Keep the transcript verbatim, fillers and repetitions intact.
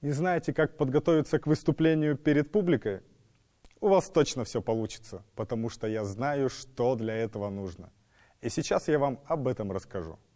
Не знаете, как подготовиться к выступлению перед публикой? У вас точно все получится, потому что я знаю, что для этого нужно. И сейчас я вам об этом расскажу.